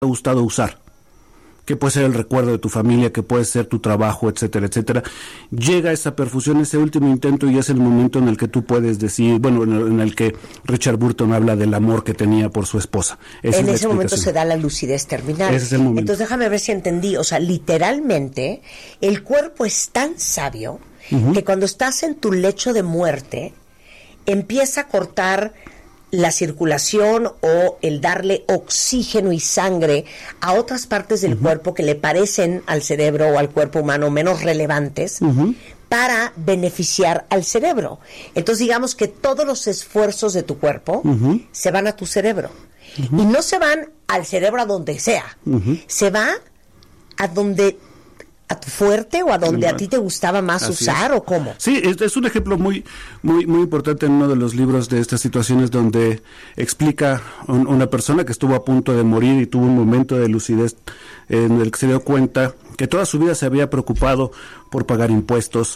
ha gustado usar, que puede ser el recuerdo de tu familia, que puede ser tu trabajo, etcétera, etcétera. Llega esa perfusión, ese último intento, y es el momento en el que tú puedes decir, bueno, en el que Richard Burton habla del amor que tenía por su esposa. En ese momento se da la lucidez terminal. Ese es el momento. Entonces déjame ver si entendí. O sea, literalmente, el cuerpo es tan sabio que cuando estás en tu lecho de muerte, empieza a cortar la circulación o el darle oxígeno y sangre a otras partes del cuerpo que le parecen al cerebro o al cuerpo humano menos relevantes para beneficiar al cerebro. Entonces digamos que todos los esfuerzos de tu cuerpo se van a tu cerebro y no se van al cerebro a donde sea, se va a donde a tu fuerte o a donde a ti te gustaba más usar o cómo. Sí, es un ejemplo muy importante en uno de los libros de estas situaciones donde explica una persona que estuvo a punto de morir y tuvo un momento de lucidez en el que se dio cuenta que toda su vida se había preocupado por pagar impuestos,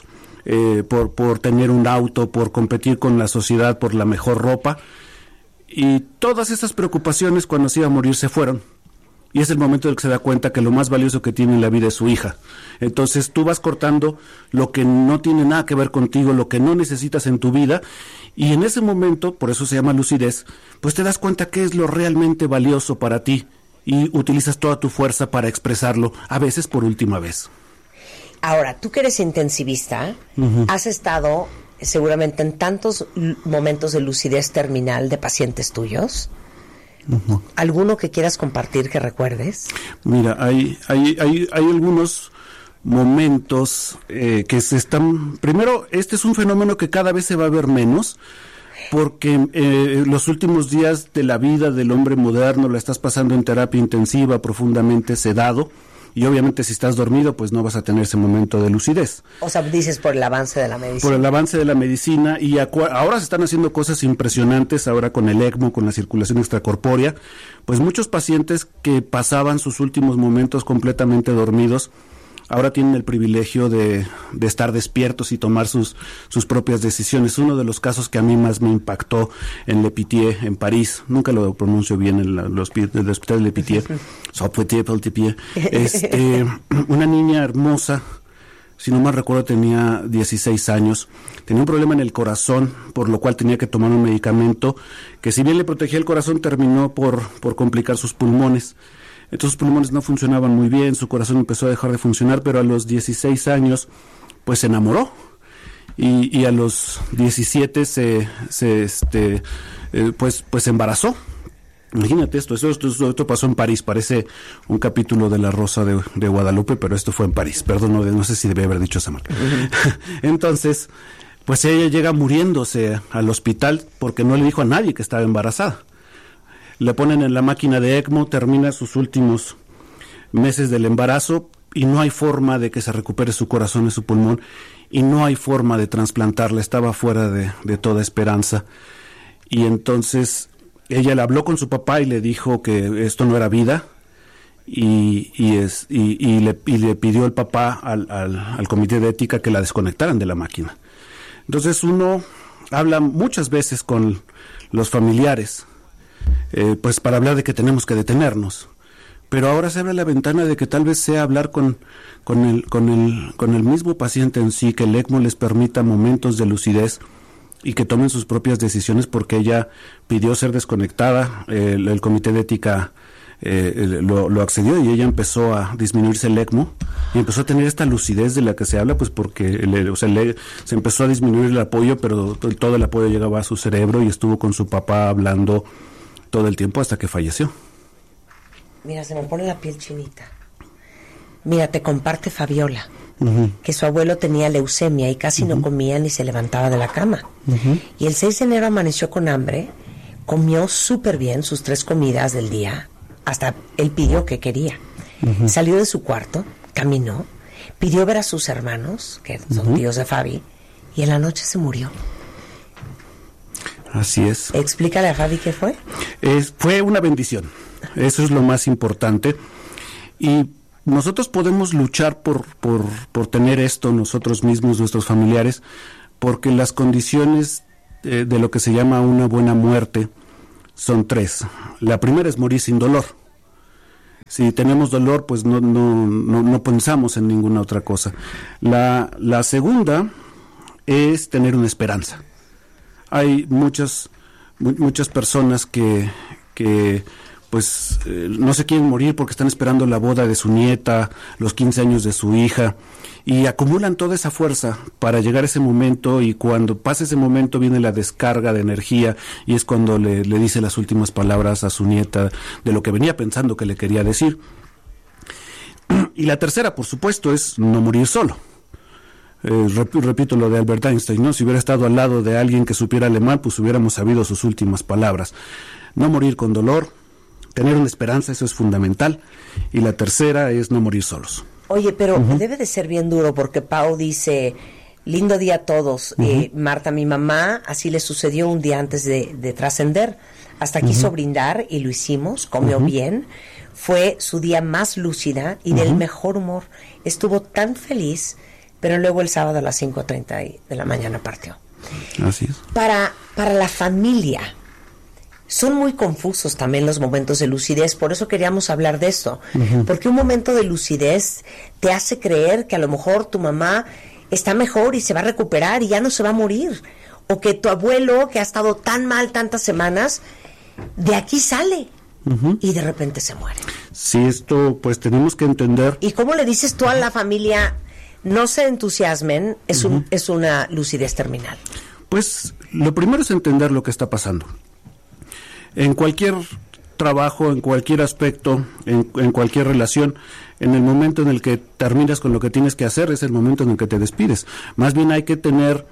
por tener un auto, por competir con la sociedad, por la mejor ropa, y todas esas preocupaciones cuando se iba a morir se fueron. Y es el momento en el que se da cuenta que lo más valioso que tiene en la vida es su hija. Entonces tú vas cortando lo que no tiene nada que ver contigo, lo que no necesitas en tu vida, y en ese momento, por eso se llama lucidez, pues te das cuenta qué es lo realmente valioso para ti y utilizas toda tu fuerza para expresarlo, a veces por última vez. Ahora, tú que eres intensivista, has estado seguramente en tantos momentos de lucidez terminal de pacientes tuyos. ¿Alguno que quieras compartir que recuerdes? Mira, hay algunos momentos que se están... Primero, este es un fenómeno que cada vez se va a ver menos, porque los últimos días de la vida del hombre moderno la estás pasando en terapia intensiva, profundamente sedado, y obviamente si estás dormido, pues no vas a tener ese momento de lucidez. O sea, dices por el avance de la medicina. Por el avance de la medicina, y ahora se están haciendo cosas impresionantes, ahora con el ECMO, con la circulación extracorpórea, pues muchos pacientes que pasaban sus últimos momentos completamente dormidos, ahora tienen el privilegio de estar despiertos y tomar sus propias decisiones. Uno de los casos que a mí más me impactó en Le Pitié, en París, nunca lo pronuncio bien, en el hospital de Le Pitié, una niña hermosa, si no mal recuerdo tenía 16 años, tenía un problema en el corazón, por lo cual tenía que tomar un medicamento que, si bien le protegía el corazón, terminó por complicar sus pulmones. Entonces sus pulmones no funcionaban muy bien, su corazón empezó a dejar de funcionar, pero a los 16 años pues se enamoró, y a los 17 se embarazó. Imagínate esto pasó en París, parece un capítulo de La Rosa de Guadalupe, pero esto fue en París, perdón, no sé si debía haber dicho esa marca. Entonces, pues ella llega muriéndose al hospital porque no le dijo a nadie que estaba embarazada. Le ponen en la máquina de ECMO, termina sus últimos meses del embarazo y no hay forma de que se recupere su corazón y su pulmón, y no hay forma de trasplantarla, estaba fuera de toda esperanza. Y entonces ella le habló con su papá y le dijo que esto no era vida, y le pidió el papá al comité de ética que la desconectaran de la máquina. Entonces uno habla muchas veces con los familiares, pues para hablar de que tenemos que detenernos, pero ahora se abre la ventana de que tal vez sea hablar con el mismo paciente en sí, que el ECMO les permita momentos de lucidez y que tomen sus propias decisiones, porque ella pidió ser desconectada, el comité de ética lo accedió, y ella empezó a disminuirse el ECMO y empezó a tener esta lucidez de la que se habla, pues porque se empezó a disminuir el apoyo, pero todo el apoyo llegaba a su cerebro, y estuvo con su papá hablando todo el tiempo hasta que falleció. Mira, se me pone la piel chinita. Mira, te comparte Fabiola, que su abuelo tenía leucemia y casi no comía ni se levantaba de la cama. Y el 6 de enero amaneció con hambre, comió súper bien sus 3 comidas del día, hasta él pidió que quería. Salió de su cuarto, caminó, pidió ver a sus hermanos, que son tíos de Fabi, y en la noche se murió. Así es. Explícale a Fabi qué fue. Fue una bendición, eso es lo más importante, y nosotros podemos luchar por tener esto nosotros mismos, nuestros familiares, porque las condiciones de lo que se llama una buena muerte son 3. La primera es morir sin dolor. Si tenemos dolor, pues no pensamos en ninguna otra cosa. La segunda es tener una esperanza. Hay muchas personas que pues no se quieren morir porque están esperando la boda de su nieta, los 15 años de su hija, y acumulan toda esa fuerza para llegar a ese momento, y cuando pasa ese momento viene la descarga de energía, y es cuando le dice las últimas palabras a su nieta de lo que venía pensando que le quería decir. Y la tercera, por supuesto, es no morir solo. Repito lo de Albert Einstein, ¿no? Si hubiera estado al lado de alguien que supiera alemán, pues hubiéramos sabido sus últimas palabras. No morir con dolor, tener una esperanza, eso es fundamental. Y la tercera es no morir solos. Oye, pero debe de ser bien duro, porque Pau dice, lindo día a todos. Marta, mi mamá, así le sucedió un día antes de trascender. Hasta quiso brindar y lo hicimos, comió bien. Fue su día más lúcida y del mejor humor. Estuvo tan feliz, pero luego el sábado a las 5:30 de la mañana partió. Así es. Para la familia, son muy confusos también los momentos de lucidez, por eso queríamos hablar de esto. Porque un momento de lucidez te hace creer que a lo mejor tu mamá está mejor y se va a recuperar y ya no se va a morir. O que tu abuelo, que ha estado tan mal tantas semanas, de aquí sale y de repente se muere. Sí, esto pues tenemos que entender. ¿Y cómo le dices tú a la familia, no se entusiasmen, es una lucidez terminal? Pues lo primero es entender lo que está pasando. En cualquier trabajo, en cualquier aspecto, en cualquier relación, en el momento en el que terminas con lo que tienes que hacer, es el momento en el que te despides. Más bien hay que tener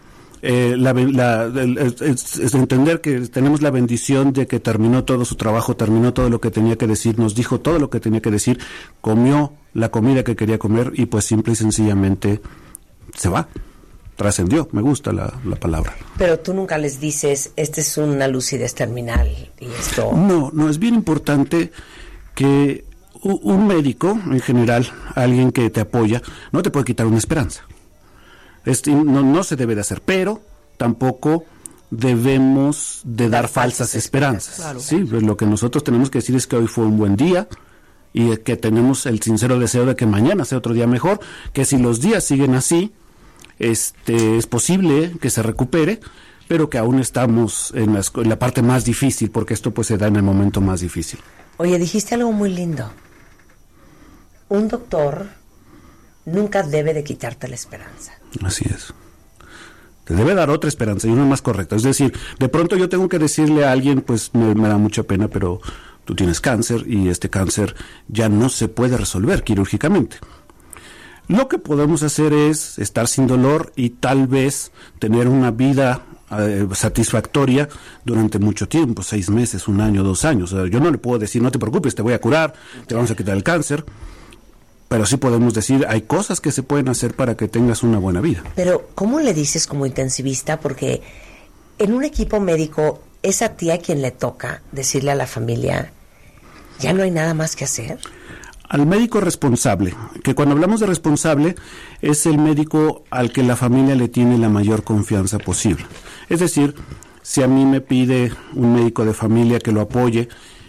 entender que tenemos la bendición de que terminó todo su trabajo, terminó todo lo que tenía que decir, nos dijo todo lo que tenía que decir, comió la comida que quería comer y pues simple y sencillamente se va, trascendió, me gusta la palabra. Pero tú nunca les dices, esta es una lucidez terminal y esto... No, es bien importante que un médico, en general, alguien que te apoya, no te puede quitar una esperanza. No se debe de hacer, pero tampoco debemos de dar falsas esperanzas. Claro. Sí, pues lo que nosotros tenemos que decir es que hoy fue un buen día y que tenemos el sincero deseo de que mañana sea otro día mejor, que si los días siguen así, es posible que se recupere, pero que aún estamos en la parte más difícil, porque esto pues se da en el momento más difícil. Oye, dijiste algo muy lindo. Un doctor nunca debe de quitarte la esperanza. Así es. Te debe dar otra esperanza y una más correcta. Es decir, de pronto yo tengo que decirle a alguien, pues me da mucha pena, pero tú tienes cáncer y este cáncer ya no se puede resolver quirúrgicamente. Lo que podemos hacer es estar sin dolor y tal vez tener una vida satisfactoria durante mucho tiempo, 6 meses, 1 año, 2 años. O sea, yo no le puedo decir, no te preocupes, te voy a curar, te vamos a quitar el cáncer. Pero sí podemos decir, hay cosas que se pueden hacer para que tengas una buena vida. Pero, ¿cómo le dices como intensivista? Porque en un equipo médico es a ti a quien le toca decirle a la familia, ¿ya no hay nada más que hacer? Al médico responsable, que cuando hablamos de responsable, es el médico al que la familia le tiene la mayor confianza posible. Es decir, si a mí me pide un médico de familia que lo apoye,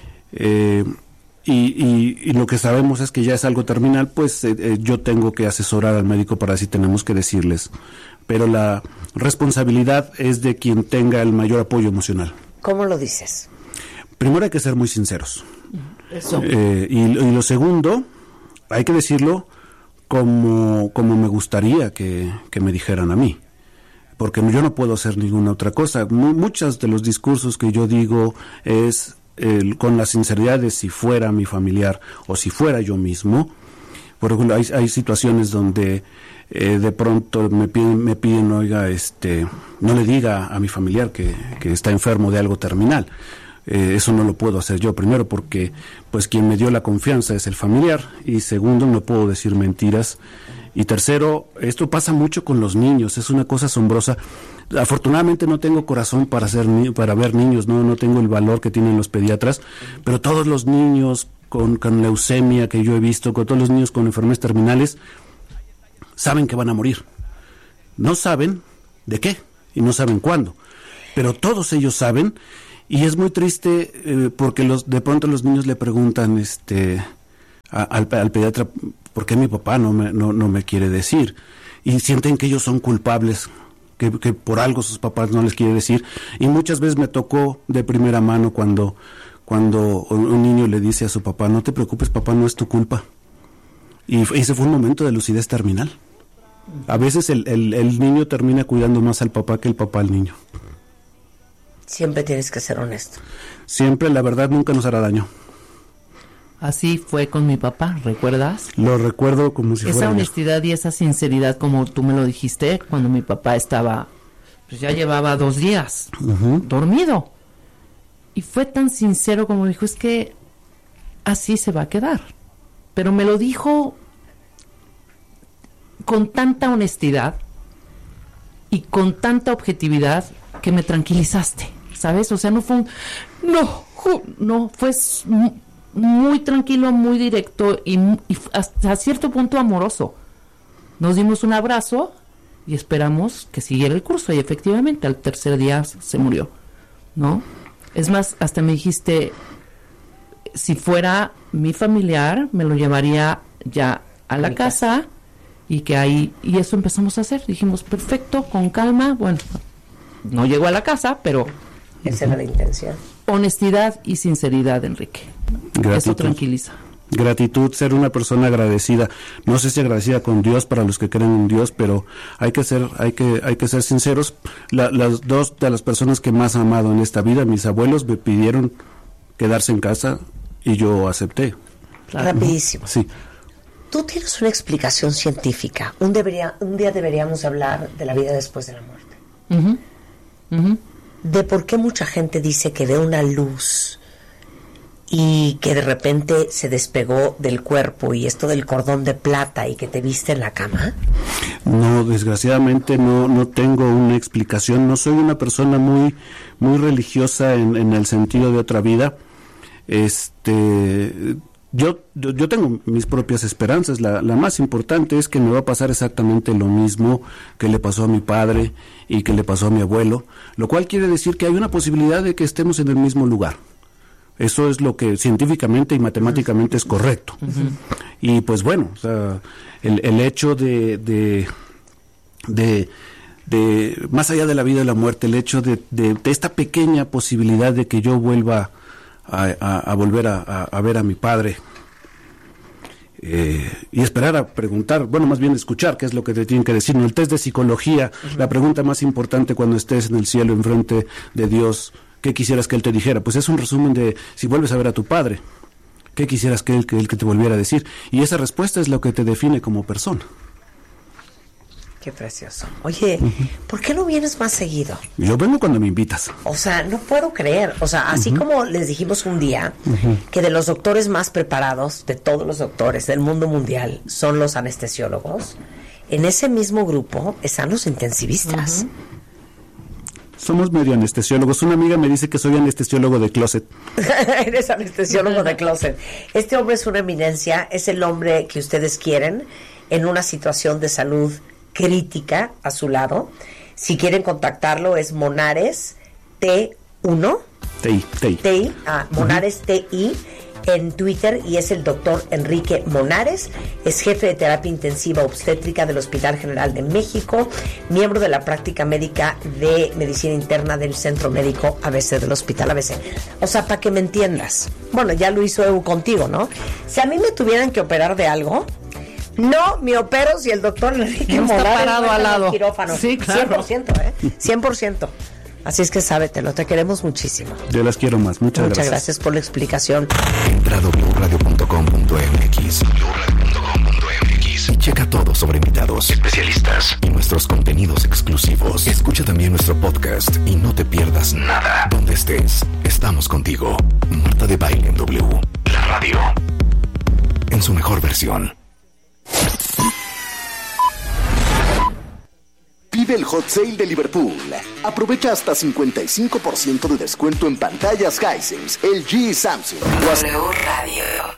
y lo que sabemos es que ya es algo terminal, pues yo tengo que asesorar al médico para si tenemos que decirles. Pero la responsabilidad es de quien tenga el mayor apoyo emocional. ¿Cómo lo dices? Primero hay que ser muy sinceros. Eso. Y lo segundo, hay que decirlo como me gustaría que me dijeran a mí. Porque yo no puedo hacer ninguna otra cosa. Muchos de los discursos que yo digo es... con la sinceridad de si fuera mi familiar o si fuera yo mismo. Por ejemplo, hay situaciones donde de pronto me piden, oiga, no le diga a mi familiar que está enfermo de algo terminal. Eso no lo puedo hacer yo, primero porque pues quien me dio la confianza es el familiar, y segundo, no puedo decir mentiras, y tercero, esto pasa mucho con los niños, es una cosa asombrosa. Afortunadamente no tengo corazón para ver niños, no tengo el valor que tienen los pediatras, pero todos los niños con leucemia que yo he visto, con todos los niños con enfermedades terminales, saben que van a morir. No saben de qué y no saben cuándo, pero todos ellos saben, y es muy triste porque de pronto los niños le preguntan, al pediatra, ¿por qué mi papá no me quiere decir? Y sienten que ellos son culpables, que por algo sus papás no les quiere decir. Y muchas veces me tocó de primera mano cuando un niño le dice a su papá, no te preocupes, papá, no es tu culpa. Y ese fue un momento de lucidez terminal. A veces el niño termina cuidando más al papá que el papá al niño. Siempre tienes que ser honesto. Siempre, la verdad nunca nos hará daño. Así fue con mi papá, ¿recuerdas? Lo recuerdo como si fuera... Esa honestidad y esa sinceridad, como tú me lo dijiste, cuando mi papá estaba, pues ya llevaba 2 días dormido. Y fue tan sincero como dijo, es que así se va a quedar. Pero me lo dijo con tanta honestidad y con tanta objetividad que me tranquilizaste, ¿sabes? O sea, no fue fue muy tranquilo, muy directo y hasta cierto punto amoroso. Nos dimos un abrazo y esperamos que siguiera el curso, y efectivamente al tercer día se murió, ¿no? Es más, hasta me dijiste, si fuera mi familiar, me lo llevaría ya a la casa, y que ahí, y eso empezamos a hacer. Dijimos, perfecto, con calma. Bueno, no llegó a la casa, pero esa era la intención. Honestidad y sinceridad, Enrique. Gratitud. Eso tranquiliza. Gratitud, ser una persona agradecida. No sé si agradecida con Dios para los que creen en Dios, pero hay que ser sinceros. Las dos de las personas que más he amado en esta vida, mis abuelos, me pidieron quedarse en casa y yo acepté. Claro. Rapidísimo. Sí. Tú tienes una explicación científica. Un día deberíamos hablar de la vida después de la muerte. De por qué mucha gente dice que ve una luz y que de repente se despegó del cuerpo, y esto del cordón de plata, y que te viste en la cama. No, desgraciadamente no tengo una explicación. No soy una persona muy religiosa en el sentido de otra vida. Yo tengo mis propias esperanzas. La más importante es que me va a pasar exactamente lo mismo que le pasó a mi padre y que le pasó a mi abuelo, lo cual quiere decir que hay una posibilidad de que estemos en el mismo lugar. Eso es lo que científicamente y matemáticamente es correcto. Y pues bueno, o sea, el hecho de más allá de la vida y la muerte, el hecho de esta pequeña posibilidad de que yo vuelva a volver a ver a mi padre, y esperar a preguntar, bueno, más bien escuchar qué es lo que te tienen que decir. En el test de psicología, la pregunta más importante cuando estés en el cielo enfrente de Dios, ¿qué quisieras que Él te dijera? Pues es un resumen de si vuelves a ver a tu padre, ¿qué quisieras que Él te volviera a decir? Y esa respuesta es lo que te define como persona. Qué precioso. Oye, ¿por qué no vienes más seguido? Yo vengo cuando me invitas. O sea, no puedo creer. O sea, así como les dijimos un día que de los doctores más preparados, de todos los doctores del mundo mundial, son los anestesiólogos, en ese mismo grupo están los intensivistas. Somos medio anestesiólogos. Una amiga me dice que soy anestesiólogo de closet. Eres anestesiólogo de closet. Este hombre es una eminencia, es el hombre que ustedes quieren en una situación de salud crítica a su lado. Si quieren contactarlo es Monares T1 TI, Monares TI en Twitter, y es el doctor Enrique Monares, es jefe de terapia intensiva obstétrica del Hospital General de México, miembro de la práctica médica de medicina interna del Centro Médico ABC del Hospital ABC. O sea, para que me entiendas, bueno, ya lo hizo Evo contigo, ¿no? Si a mí me tuvieran que operar de algo, no me opero si el doctor Enrique Monares está parado al lado. Quirófano. Sí, claro. 100%, 100%. Así es que sábetelo, te queremos muchísimo. Yo las quiero más, muchas gracias por la explicación. Entra a wradio.com.mx y checa todo sobre invitados, especialistas y nuestros contenidos exclusivos. Escucha también nuestro podcast y no te pierdas nada. Donde estés, estamos contigo. Marta de Baile en W, la radio, en su mejor versión. Vive el Hot Sale de Liverpool. Aprovecha hasta 55% de descuento en pantallas Hisense, LG y Samsung. W Radio.